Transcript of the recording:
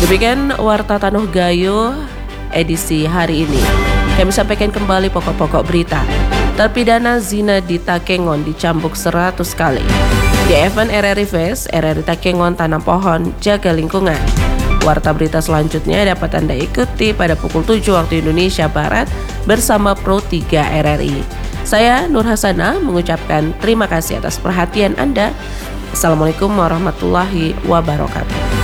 Demikian Warta Tanuh Gayo edisi hari ini. Kami sampaikan kembali pokok-pokok berita. Terpidana zina di Takengon dicambuk 100 kali. Di event RRI Fest, RRI Takengon tanam pohon, jaga lingkungan. Warta berita selanjutnya dapat Anda ikuti pada pukul 7 waktu Indonesia Barat bersama Pro 3 RRI. Saya Nur Hasanah mengucapkan terima kasih atas perhatian Anda. Assalamualaikum warahmatullahi wabarakatuh.